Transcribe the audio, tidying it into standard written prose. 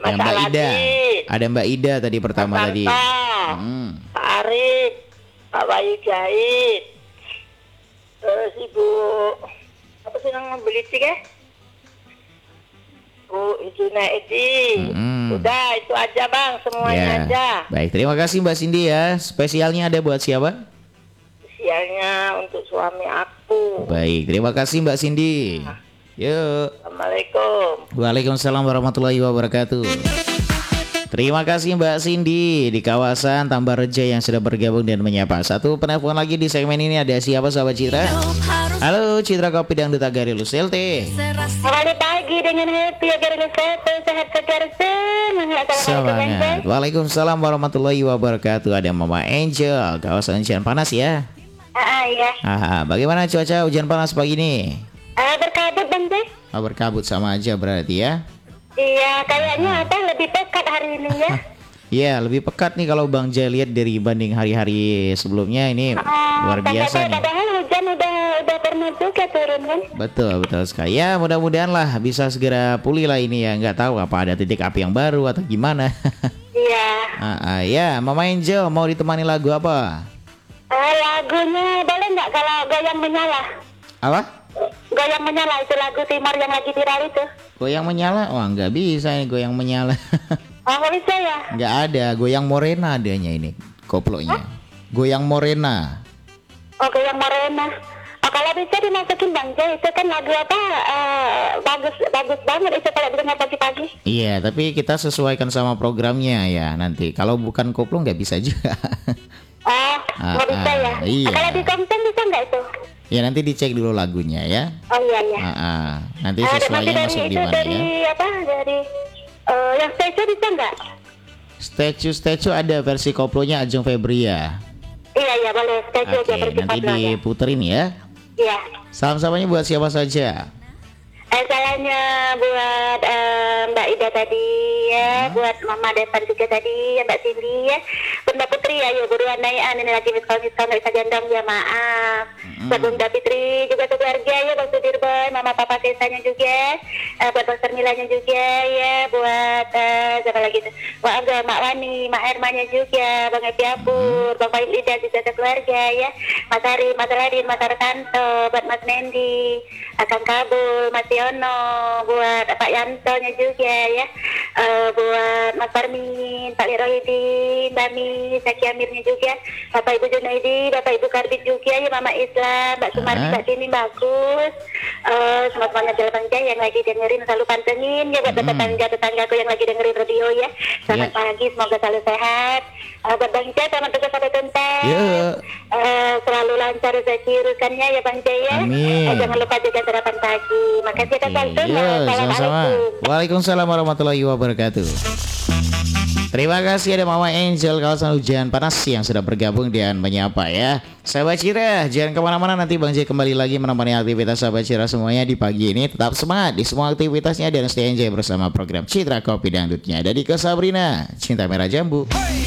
Mas Mbak Ida. Aladi. Ada Mbak Ida tadi pertama Mas tadi. Santa, Pak Arif, Pak Bayu Jahit, terus Ibu apa sih nama beli ya? Bu Junaidi. Udah itu aja Bang, semuanya aja. Baik, terima kasih Mbak Cindy ya. Spesialnya ada buat siapa? Sialnya untuk suami aku. Baik, terima kasih Mbak Cindy. Yuk. Assalamualaikum. Waalaikumsalam warahmatullahi wabarakatuh. Terima kasih Mbak Cindy di kawasan Tambarreja yang sudah bergabung dan menyapa. Satu penelpon lagi di segmen ini, ada siapa sahabat Citra? Halo Citra Kopi Dangdut Agari Luselte. Selamat pagi dengan happy agar sehat segar semangat. Semangat. Waalaikumsalam warahmatullahi wabarakatuh. Ada Mama Angel, kawasan hujan panas ya. Ya. Bagaimana cuaca hujan panas pagi ini? Berkabut Bang Jay. Berkabut sama aja berarti ya. Iya, kayaknya apa lebih pekat hari ini ya. Iya, lebih pekat nih kalau Bang Jay lihat dari banding hari-hari sebelumnya ini luar biasa nih. Padahal hujan udah pernah juga turun kan. Betul sekali. Ya, mudah-mudahan lah bisa segera pulih lah ini ya. Nggak tahu apa ada titik api yang baru atau gimana. Iya. Ya, Mama Angel mau ditemani lagu apa? Lagunya boleh nggak kalau goyang menyala? Apa? Goyang menyala itu lagu Timor yang lagi viral itu. Goyang menyala? Wah, nggak bisa ini goyang menyala. Oh, nggak bisa ya? Nggak ada, goyang morena adanya ini koplonya. Goyang morena. Oh, goyang morena. Oh, kalau bisa dimasukin Bang Jay, itu kan lagu apa? Bagus banget itu kalau dengar pagi-pagi. Iya, tapi kita sesuaikan sama programnya ya nanti. Kalau bukan koplo nggak bisa juga. Oh, nggak bisa ya? Iya. Kalau di konten bisa nggak itu? Ya nanti dicek dulu lagunya ya. Oh iya. Nanti sesuainya masuk di mana dari, ya? Dari yang statue bisa nggak? Statue ada versi koplonya Ajeng Febria. Iya boleh statue aja versi nanti koplonya. diputerin ya. Iya. Salam-salamnya buat siapa saja? Salahnya buat Mbak Ida tadi ya, buat Mama Depan juga tadi, ya Mbak Cindy ya, Bunda Putri ya, buruan naik ini lagi miskal nggak bisa gendong ya maaf. Buat Bunda Fitri juga keluarga ya, Bang Sudirboy, Mama Papa Kesanya juga, buat Bang Sermilanya juga ya, buat siapa lagi tuh, Mak Wani, Mak Hermanya juga, Bang Epi Apur, Bang Baik Ida juga keluarga ya, Mas Ari, Mas Ladin, Mas Arkanto, buat Mas Nendi, Akang Kabul, Mas Yono, buat Pak Yantonya juga ya, buat Mas Parmin, Pak Lirohidin, Bami, Zaki Amirnya juga, Bapak Ibu Junaidi, Bapak Ibu Karbit juga ya, Mama Islam, Mbak Sumarni, Mbak Tini, bagus. Semuanya Bang Jay yang lagi dengerin selalu pantengin ya, buat tetangga-tetanggaku yang lagi dengerin radio ya. Selamat pagi, semoga selalu sehat. Buat Bang Jay, selamat tugas sampai tuntas. Selalu lancar rezeki urusannya ya Bang Jay ya. Amin. Jangan lupa juga sarapan pagi. Makasih atas waktunya. Sama-sama. Waalaikumsalam warahmatullahi wabarakatuh. Terima kasih ada Mama Angel kawasan hujan panas yang sudah bergabung dan menyapa ya. Sahabat Cira, jangan kemana-mana, nanti Bang Jay kembali lagi menemani aktivitas sahabat Cira semuanya di pagi ini. Tetap semangat di semua aktivitasnya dan stay enjoy bersama program Citra Kopi Dangdutnya. Dari ke Sabrina, Cinta Merah Jambu.